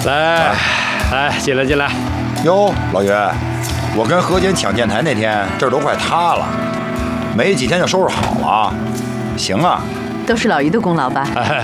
来，来，进来进来。 哟，老岳，我跟何坚抢建台那天，这儿都快塌了，没几天就收拾好了。行啊， 都是老于的功劳吧？